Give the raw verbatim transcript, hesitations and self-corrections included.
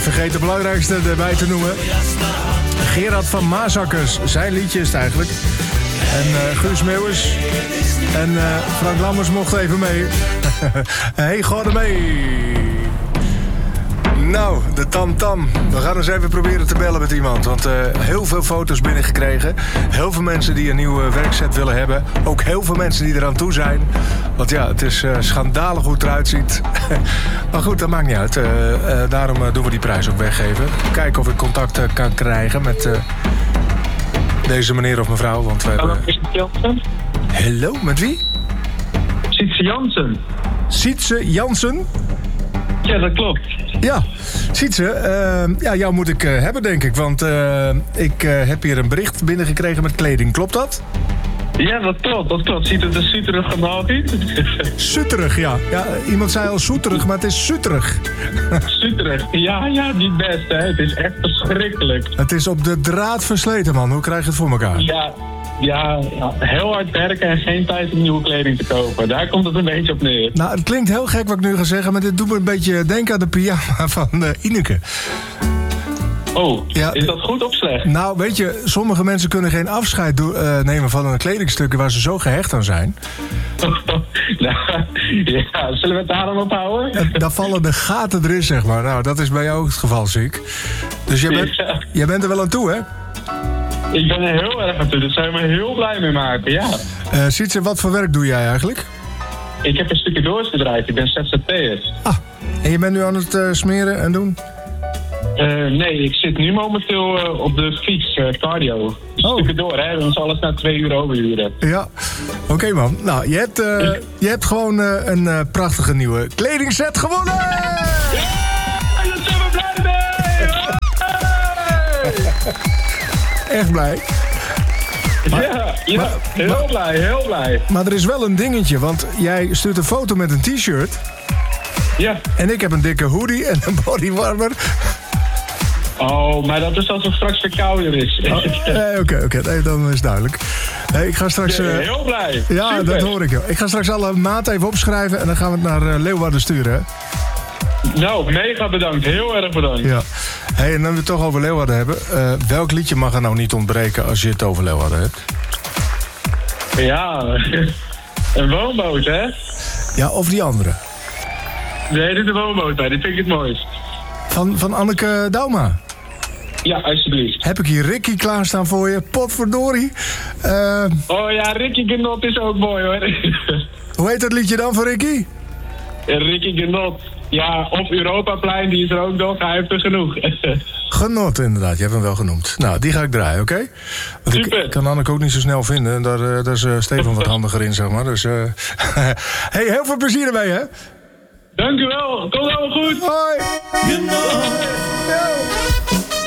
vergeet de belangrijkste erbij te noemen. Gerard van Maasakkers, zijn liedje is het eigenlijk. En uh, Guus Meeuwis en uh, Frank Lammers mochten even mee. Hey, ga er mee. Nou, de tam-tam. We gaan eens even proberen te bellen met iemand. Want uh, heel veel foto's binnengekregen. Heel veel mensen die een nieuwe werkset willen hebben. Ook heel veel mensen die eraan toe zijn. Want ja, het is uh, schandalig hoe het eruit ziet. Maar goed, dat maakt niet uit. Uh, uh, daarom uh, doen we die prijs ook weggeven. Kijken of ik contact uh, kan krijgen met uh, deze meneer of mevrouw. Want we hebben... Hallo, Sietse Jansen. Hallo, met wie? Sietse Jansen. Sietse Jansen? Ja, dat klopt. Ja, Sietse, uh, ja, jou moet ik uh, hebben, denk ik. Want uh, ik uh, heb hier een bericht binnengekregen met kleding. Klopt dat? Ja, dat klopt, dat klopt. Ziet het er suterig gemaakt uit? Sutterig, ja. ja. Iemand zei al soeterig, maar het is sutterig. Suterig, ja, ja, niet best, hè. Het is echt verschrikkelijk. Het is op de draad versleten, man. Hoe krijg je het voor elkaar? Ja, ja, ja, heel hard werken en geen tijd om nieuwe kleding te kopen. Daar komt het een beetje op neer. Nou, het klinkt heel gek wat ik nu ga zeggen, maar dit doet me een beetje denken aan de pyjama van uh, Ineke. Oh, ja, is dat goed of slecht? Nou, weet je, sommige mensen kunnen geen afscheid do- uh, nemen van een kledingstukken waar ze zo gehecht aan zijn. Nou, ja, zullen we het daarom ophouden? En dan vallen de gaten erin, zeg maar. Nou, dat is bij jou ook het geval, zie ik. Dus jij bent, Ja. jij bent er wel aan toe, hè? Ik ben er heel erg aan toe, daar zou je me heel blij mee maken, ja. Uh, Sietse, wat voor werk doe jij eigenlijk? Ik heb een stukje doorsbedrijf, ik ben Z Z P'er. Ah, en je bent nu aan het uh, smeren en doen? Uh, nee, ik zit nu momenteel uh, op de fiets, uh, cardio. Dus Oh. stukken door, hè. Dan zal het na twee uur overduren. Ja, oké okay, man. Nou, je hebt, uh, je hebt gewoon uh, een uh, prachtige nieuwe kledingset gewonnen! Ja, daar zijn we blij mee! Hey! Echt blij. Maar, ja, ja maar, heel maar, blij, heel blij. Maar er is wel een dingetje, want jij stuurt een foto met een t-shirt. Ja. En ik heb een dikke hoodie en een bodywarmer. Oh, maar dat is als het straks verkouden is. Oké, oh, oké, okay, okay. Nee, dan is het duidelijk. Hey, ik ga straks... Uh, heel blij. Ja, Super. dat hoor ik. Ik ga straks alle maten even opschrijven en dan gaan we het naar uh, Leeuwarden sturen. Hè? Nou, mega bedankt. Heel erg bedankt. Ja. Hey, en dan we het toch over Leeuwarden hebben. Uh, welk liedje mag er nou niet ontbreken als je het over Leeuwarden hebt? Ja, een woonboot, hè? Ja, of die andere? Nee, dit is de woonboot bij. Dit vind ik het mooist. Van, van Anneke Dauma? Ja, alsjeblieft. Heb ik hier Ricky klaarstaan voor je? Potverdorie. Uh, oh ja, Ricky Genot is ook mooi, hoor. Hoe heet dat liedje dan voor Ricky? Ricky Genot. Ja, op Europaplein, die is er ook nog. Hij heeft er genoeg. Genot, inderdaad. Je hebt hem wel genoemd. Nou, die ga ik draaien, oké? Okay? Want ik, ik kan Anneke ook niet zo snel vinden. En daar, uh, daar is uh, Stefan wat handiger in, zeg maar. Dus, uh... hey, heel veel plezier ermee, hè? Dank u wel. Komt allemaal goed. Hoi. You know. Yo.